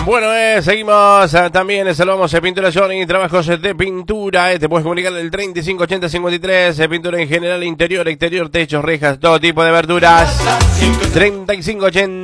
Bueno, seguimos también, saludamos a Pintura Johnny, trabajos de pintura, te puedes comunicar el 358053, pintura en general, interior, exterior, techos, rejas, todo tipo de aberturas, 3580